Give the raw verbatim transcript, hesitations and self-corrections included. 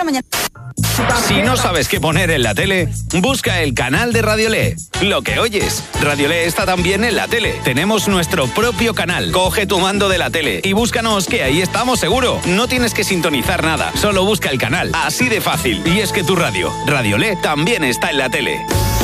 la mañana. Si no sabes qué poner en la tele, busca el canal de Radiolé. Lo que oyes, Radiolé está también en la tele. Tenemos nuestro propio canal. Coge tu mando de la tele y búscanos, que ahí estamos seguro. No tienes que sintonizar nada, solo busca el canal. Así de fácil. Y es que tu radio, Radiolé, también está en la tele.